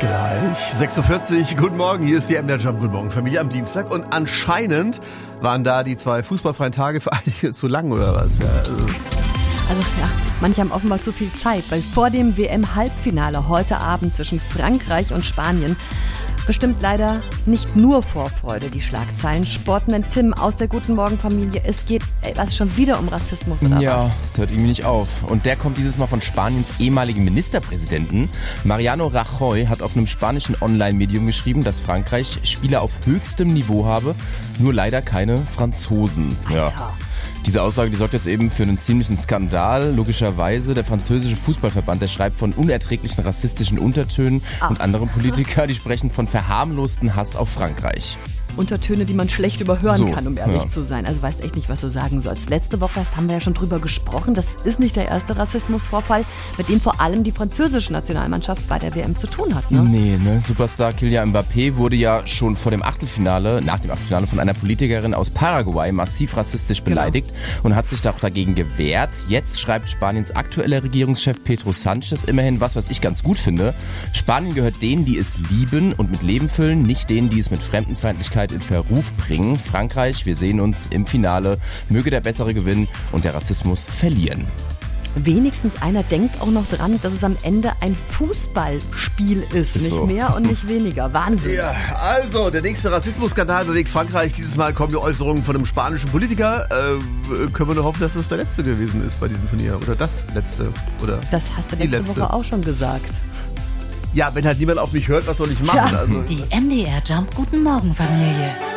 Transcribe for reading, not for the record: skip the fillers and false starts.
gleich. 6.40 Uhr, guten Morgen, hier ist die MDR Jump, guten Morgen Familie am Dienstag. Und anscheinend waren da die 2 fußballfreien Tage für einige zu lang, oder was? Ja, manche haben offenbar zu viel Zeit, weil vor dem WM-Halbfinale heute Abend zwischen Frankreich und Spanien bestimmt leider nicht nur Vorfreude die Schlagzeilen. Sportman Tim aus der Guten Morgen Familie, es geht was schon wieder um Rassismus oder was? Ja, hört irgendwie nicht auf. Und der kommt dieses Mal von Spaniens ehemaligen Ministerpräsidenten. Mariano Rajoy hat auf einem spanischen Online-Medium geschrieben, dass Frankreich Spieler auf höchstem Niveau habe, nur leider keine Franzosen. Alter. Ja. Diese Aussage, die sorgt jetzt eben für einen ziemlichen Skandal. Logischerweise, der französische Fußballverband, der schreibt von unerträglichen rassistischen Untertönen und andere Politiker, die sprechen von verharmlosten Hass auf Frankreich. Untertöne, die man schlecht überhören kann, um ehrlich zu sein. Also weißt echt nicht, was du sagen sollst. Letzte Woche erst haben wir ja schon drüber gesprochen. Das ist nicht der erste Rassismusvorfall, mit dem vor allem die französische Nationalmannschaft bei der WM zu tun hat. Ne? Nee, Superstar Kylian Mbappé wurde ja schon nach dem Achtelfinale von einer Politikerin aus Paraguay massiv rassistisch beleidigt und hat sich auch dagegen gewehrt. Jetzt schreibt Spaniens aktueller Regierungschef Pedro Sánchez immerhin was ich ganz gut finde. Spanien gehört denen, die es lieben und mit Leben füllen, nicht denen, die es mit Fremdenfeindlichkeit in Verruf bringen. Frankreich, wir sehen uns im Finale. Möge der Bessere gewinnen und der Rassismus verlieren. Wenigstens einer denkt auch noch dran, dass es am Ende ein Fußballspiel ist. Nicht so. Mehr und nicht weniger. Wahnsinn. Ja, also, der nächste Rassismusskandal bewegt Frankreich. Dieses Mal kommen die Äußerungen von einem spanischen Politiker. Können wir nur hoffen, dass es der letzte gewesen ist bei diesem Turnier. Oder das letzte. Oder das hast du letzte Woche auch schon gesagt. Ja, wenn halt niemand auf mich hört, was soll ich machen? Tja. Also, Die MDR Jump Guten Morgen Familie.